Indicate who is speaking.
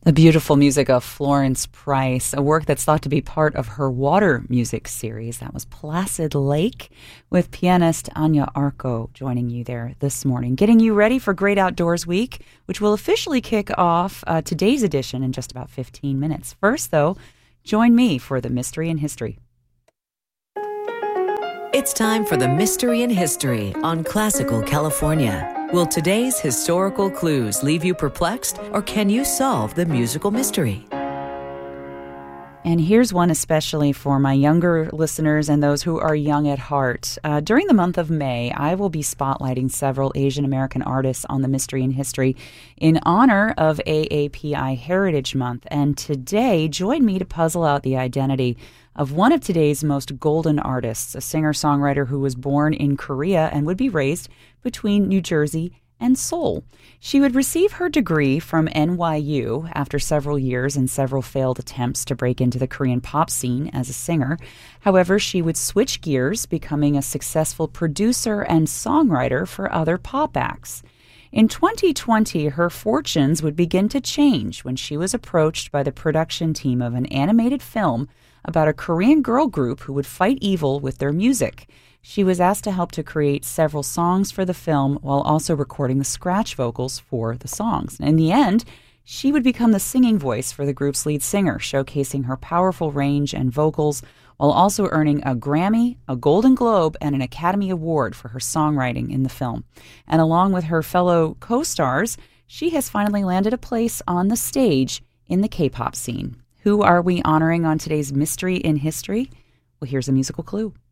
Speaker 1: The beautiful music of Florence Price, a work that's thought to be part of her water music series. That was Placid Lake, with pianist Anya Arco joining you there this morning, getting you ready for Great Outdoors Week, which will officially kick off today's edition in just about 15 minutes. First, though, join me for the Mystery in History.
Speaker 2: It's time for the Mystery in History on Classical California. Will today's historical clues leave you perplexed, or can you solve the musical mystery?
Speaker 1: And here's one especially for my younger listeners and those who are young at heart. During the month of May, I will be spotlighting several Asian American artists on the Mystery in History in honor of AAPI Heritage Month. And today, join me to puzzle out the identity of one of today's most golden artists, a singer-songwriter who was born in Korea and would be raised between New Jersey and Seoul. She would receive her degree from NYU after several years and several failed attempts to break into the Korean pop scene as a singer. However, she would switch gears, becoming a successful producer and songwriter for other pop acts. In 2020, her fortunes would begin to change when she was approached by the production team of an animated film about a Korean girl group who would fight evil with their music. She was asked to help to create several songs for the film while also recording the scratch vocals for the songs. In the end, she would become the singing voice for the group's lead singer, showcasing her powerful range and vocals while also earning a Grammy, a Golden Globe, and an Academy Award for her songwriting in the film. And along with her fellow co-stars, she has finally landed a place on the stage in the K-pop scene. Who are we honoring on today's Mystery in History? Well, here's a musical clue.